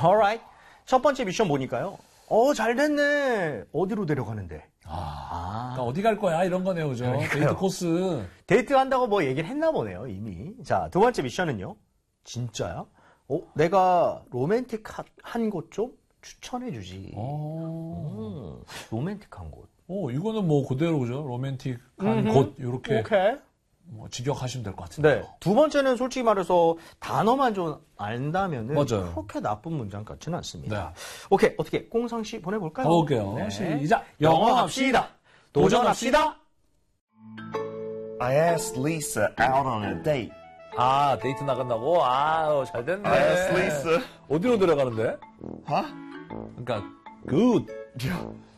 Alright. 첫 번째 미션 보니까요. 잘 됐네. 어디로 데려가는데? 그러니까 어디 갈 거야? 이런 거네요, 그죠? 그러니까요. 데이트 코스. 데이트 한다고 뭐 얘기를 했나 보네요, 이미. 자, 두 번째 미션은요. 진짜야? 내가 로맨틱한 곳 좀 추천해 주지. 로맨틱한 곳. 이거는 뭐 그대로 그죠? 로맨틱한 곳 이렇게 오케이. 뭐 직역하시면 될 것 같은데. 네. 두 번째는 솔직히 말해서 단어만 좀 안다면은 맞아요. 그렇게 나쁜 문장 같지는 않습니다. 네. 오케이. 어떻게 꽁상 씨 보내볼까요? 가볼게요. 네. 시작. 영어 합시다. 도전합시다. I asked Lisa out on a date. 데이트 나간다고? 잘 됐네. I asked Lisa. 어디로 데려가는데? Huh? 그러니까 good.